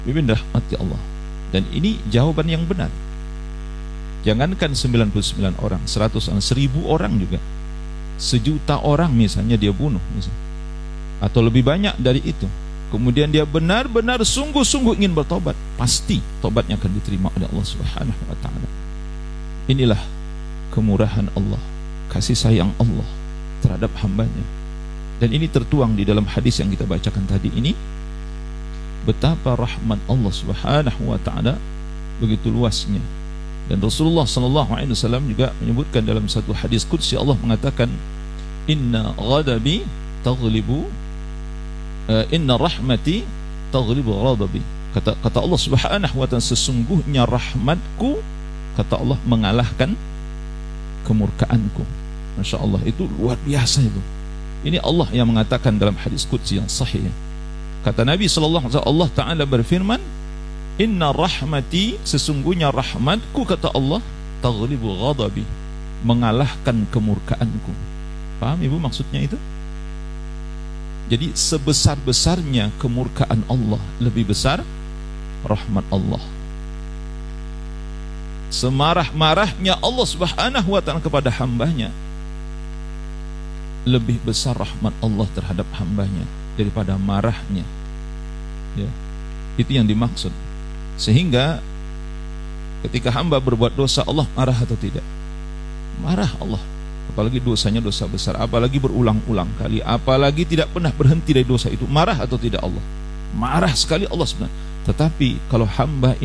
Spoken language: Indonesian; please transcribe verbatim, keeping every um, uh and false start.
Mimin rahmati Allah. Dan ini jawaban yang benar. Jangankan sembilan puluh sembilan orang, seratus orang, seribu orang juga, sejuta orang misalnya dia bunuh misalnya, atau lebih banyak dari itu, kemudian dia benar-benar sungguh-sungguh ingin bertobat, pasti tobatnya akan diterima oleh Allah Subhanahu wa ta'ala. Inilah kemurahan Allah, kasih sayang Allah terhadap hambanya. Dan ini tertuang di dalam hadis yang kita bacakan tadi ini, betapa rahmat Allah Subhanahu wa ta'ala begitu luasnya. Dan Rasulullah sallallahu alaihi wasallam juga menyebutkan dalam satu hadis qudsi, Allah mengatakan, inna ghadabi taghlibu uh, inna rahmati taghlibu ghadabi. Kata kata Allah Subhanahu wa ta'ala, sesungguhnya rahmatku, kata Allah, mengalahkan kemurkaanku. Masya Allah, itu luar biasa itu. Ini Allah yang mengatakan dalam hadis qudsi yang sahih. Kata Nabi sallallahu alaihi wasallam, Allah Ta'ala berfirman, inna rahmati, sesungguhnya rahmatku, kata Allah, taghlibu ghadabi, mengalahkan kemurkaanku. Paham ibu maksudnya itu? Jadi sebesar-besarnya kemurkaan Allah, lebih besar rahmat Allah. Semarah-marahnya Allah Subhanahu wa ta'ala kepada hambanya, lebih besar rahmat Allah terhadap hambanya daripada marahnya. Ya, itu yang dimaksud. Sehingga ketika hamba berbuat dosa, Allah marah atau tidak? Marah Allah. Apalagi dosanya dosa besar, apalagi berulang-ulang kali, apalagi tidak pernah berhenti dari dosa itu, marah atau tidak Allah? Marah sekali Allah sebenarnya. Tetapi kalau hamba